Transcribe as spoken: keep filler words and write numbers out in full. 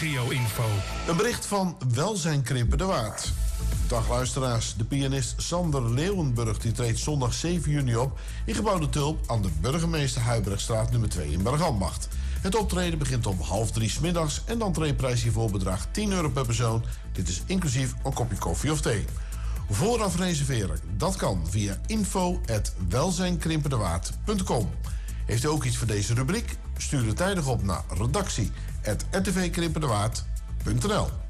regio-info. Een bericht van Welzijn Krimpen de Waard. Dag luisteraars, de pianist Sander Leeuwenburg die treedt zondag zeven juni op in gebouw De Tulp aan de Burgemeester Huybrechtstraat nummer twee in Bergambacht. Het optreden begint om half drie 's middags en de entreeprijs hiervoor bedraagt tien euro per persoon. Dit is inclusief een kopje koffie of thee. Vooraf reserveren, dat kan via info at welzijnkrimpendewaard punt com. Heeft u ook iets voor deze rubriek? Stuur het tijdig op naar redactie at r t v krimpendewaard punt n l.